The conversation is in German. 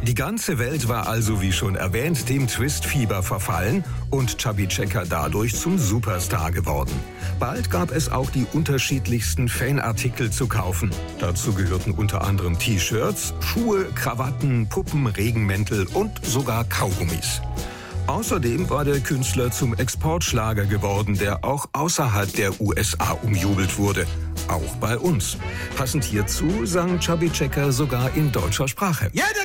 Die ganze Welt war also, wie schon erwähnt, dem Twist-Fieber verfallen und Chubby Checker dadurch zum Superstar geworden. Bald gab es auch die unterschiedlichsten Fanartikel zu kaufen. Dazu gehörten unter anderem T-Shirts, Schuhe, Krawatten, Puppen, Regenmäntel und sogar Kaugummis. Außerdem war der Künstler zum Exportschlager geworden, der auch außerhalb der USA umjubelt wurde. Auch bei uns. Passend hierzu sang Chubby Checker sogar in deutscher Sprache. Ja, der